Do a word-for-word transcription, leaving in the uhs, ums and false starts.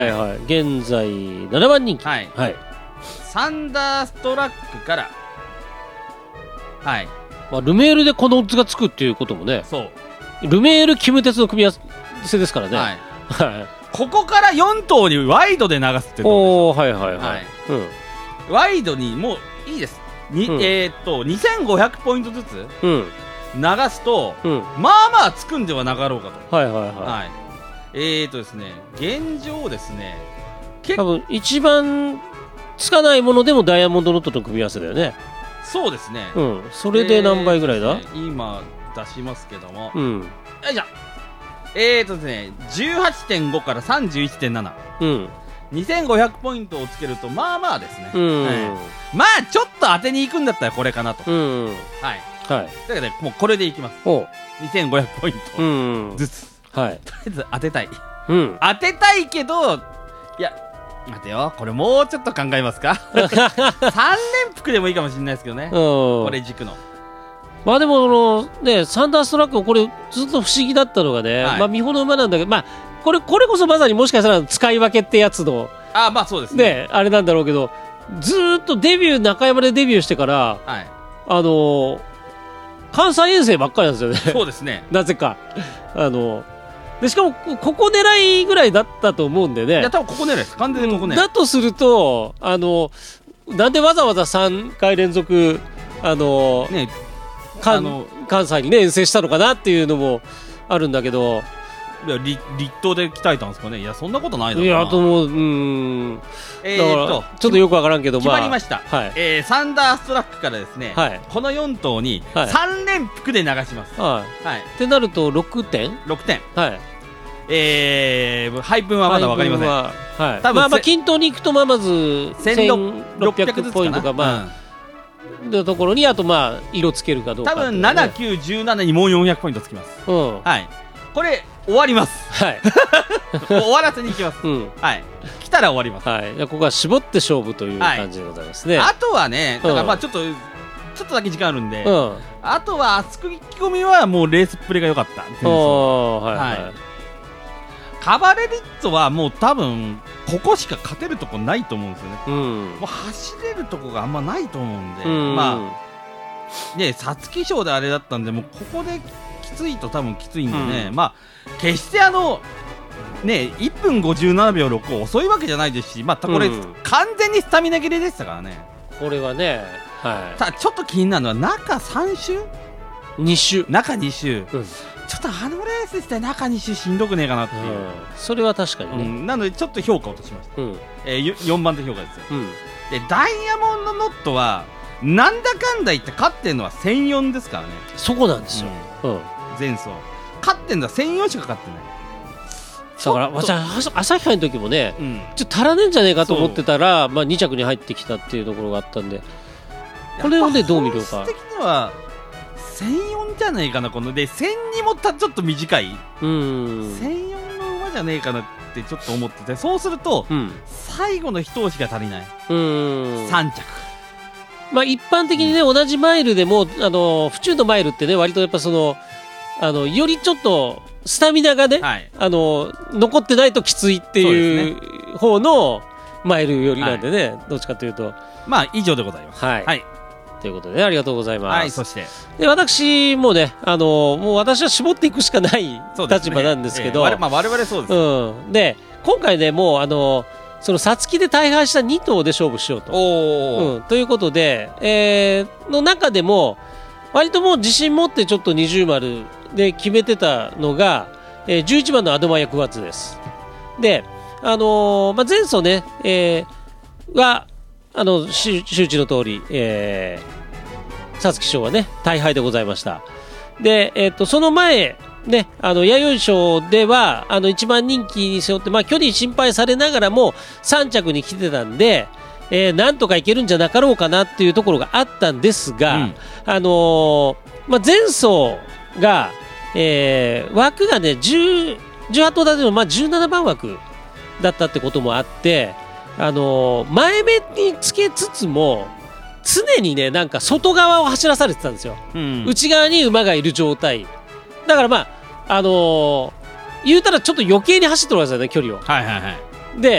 はいはい、現在ななばん人気、 はいはい、 サンダーストラックから、はい、 まあ、ルメールでこのオッズがつくっていうこともね、 そうルメールキム鉄の組み合わせですからね、 はい、 はい、 ここからよん頭にワイドで流すってどうおお、はいはいはい、 はいうん、 でしょう。ワイドにもういいですに、 うんえー、っとにせんごひゃくポイントずつうん流すと、 うん、 まあまあつくんではなかろうかと。 はいはいはい、 はい、えーとですね現状ですね結多分一番つかないものでもダイヤモンドノットとの組み合わせだよね。 そうですね、 うん、それで何倍ぐらいだ？ えーですね今出しますけども、 うん、 よいしょ。えーとですね じゅうはちてんご から さんじゅういってんなな、 うん、 にせんごひゃくポイントをつけるとまあまあですね、 うん、 はい、まあちょっと当てに行くんだったらこれかなと、 うん、 はい、 はい、 というわけでもうこれでいきます。 お、 にせんごひゃくポインうトん、 ずつ、 はい、 とりあえず当てたいうん、 当てたいけど、いや待てよ、これもうちょっと考えますかさん連複でもいいかもしれないですけどね、これ軸の。 まあでもあのね、サンダーストラックこれずっと不思議だったのがね、 はい、 まあ見本の馬なんだけど、まあこれこれこそまさにもしかしたら使い分けってやつのあまあそうですね、 ね、あれなんだろうけど、ずーっとデビュー中山でデビューしてから、 はい、 あのー、関西遠征ばっかりなんですよね。 そうですねなぜかあのでしかもここ狙いぐらいだったと思うんでね。 いや多分ここ狙いです、完全にここ狙い、 だとするとあのなんでわざわざさんかい連続あの、 ね、 関あの関西にね遠征したのかなっていうのもあるんだけど、 いや立立東で鍛えたんですかね。いやそんなことないだろうな。 いやあともううーんえだからー、っとちょっとよくわからんけど、 決まりました、 はいえー、サンダーストラックからですね、 はいこのよん頭にはいさん連複で流します。 ははい、 い、ってなるとろくてん、 ろくてん、 はい、 えー、配分はまだわかりません。 は、はい、 多分まあまあ均等にいくとまあまずせんろっぴゃくずつかなせんろっぴゃくポイントかまあ、 うんのところにあとまあ色つけるかどうか多分っていうね、 なな、きゅう、じゅうななにもうよんひゃくポイントつきます。 うんはい、これ終わりますはいもう終わらせに行きます。 うんはい、来たら終わります。 はい、じゃあここは絞って勝負という感じでございますね。 あとはね、だからうんまあちょっと、ちょっとだけ時間あるんで、 うん、 あとは厚く意気込みはもうレースプレーが良かった。 おー、はいはい、 はいカバレリッツォはもう多分ここしか勝てるとこないと思うんですよね。 うん、 もう走れるとこがあんまないと思うんで、 うん、 まあね皐月賞であれだったんで、もうここできついと多分きついんでね、 うん、 まあ決してあのねいっぷんごじゅうななびょうろく遅いわけじゃないですし、まあこれ、 うん、 完全にスタミナ切れでしたからね。 これはね、はい、 ただちょっと気になるのは中さん周に周、 中に周、 うん、 ちょっとあのレース自体中に周しんどくねえかなっていう、 うん、それは確かにね、 うん、なのでちょっと評価を落としました、 うん、 えー、よんばん手評価ですよ。 うん、 でダイヤモンドノットはなんだかんだ言って勝ってんのはせんよんですからね。 そこなんですよ、うん、 前走勝ってんのはせんよんしか勝ってない。 だから私は朝日杯の時もね、 うん、 ちょっと足らねえんじゃねえかと思ってたら、まあ、に着に入ってきたっていうところがあったんで、これをねどう見るか。 本質的にはせんよんじゃねえかな、このでせんにもたちょっと短い、 うん、 せんよんの馬じゃねえかなってちょっと思ってて、そうすると、うん、最後の一押しが足りない、 うん、 さん着。 まあ一般的にね、同じマイルでもあの府中のマイルってね割とやっぱそのあのよりちょっとスタミナがね、はい、あの残ってないときついっていう方のマイルよりなんでね、はい、どっちかというとまあ以上でございます。 はい、はい、ということで、ね、ありがとうございます。 はい、そしてで私もねあのもう私は絞っていくしかない立場なんですけど、 ねえーまあ、我々そうです、 うん、で今回ねもうあのその皐月で大敗したに頭で勝負しようと、 お、 うん、ということで、えー、の中でも割ともう自信持ってちょっと二重丸で決めてたのが、えー、じゅういちばんのアドマイヤクワッツです。で、あのーまあ、前走ね、えー、はあの周知の通り皐月賞はね大敗でございました。で、えー、とその前ね、あの弥生賞ではあのいちばん人気に背負って、まあ、距離心配されながらもさん着に来てたんで、えー、なんとかいけるんじゃなかろうかなっていうところがあったんですが、うん、あのーまあ、前走が、えー、枠がねじゅう、じゅうはち頭立ての、まあ、じゅうななばん枠だったってこともあって、あのー、前目につけつつも常にねなんか外側を走らされてたんですよ、うん、内側に馬がいる状態だから、まああのー、言うたらちょっと余計に走ってるわけですよね、距離を。 はいはいはい。 で